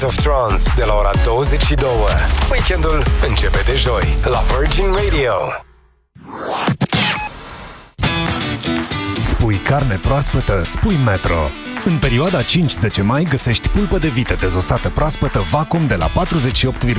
of Trance de la ora 22. Weekendul începe de joi la Virgin Radio. Spui carne proaspătă, spui Metro. În perioada 5-10 mai găsești pulpă de vită dezosată proaspătă vacuum de la 48,9